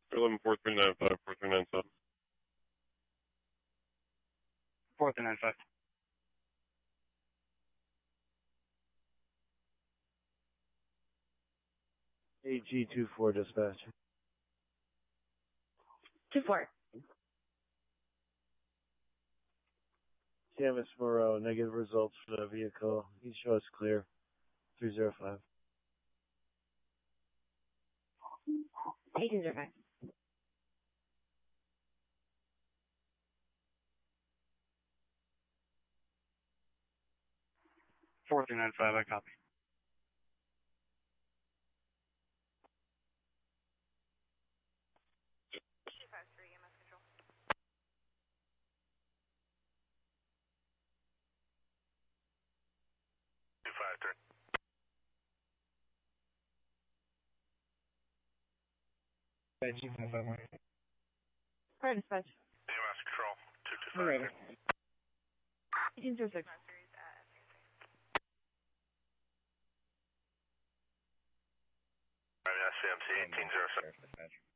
114395, 4397. 4395. AG24 dispatch. 2-4. Camus Moreau, negative results for the vehicle. You show us clear. 305. 1805. Four three nine five. I copy. Chief 951. Fire dispatch. EMS control, 225. Ready. 1806. SCMC 1807.